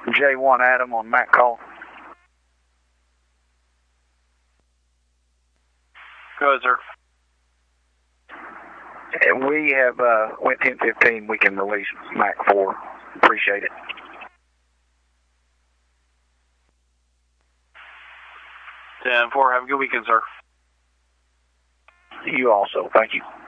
J1 Adam on Mac call. Go ahead, sir. We have went 10-15. We can release Mac 4. Appreciate it. 10-4. Have a good weekend, sir. You also. Thank you.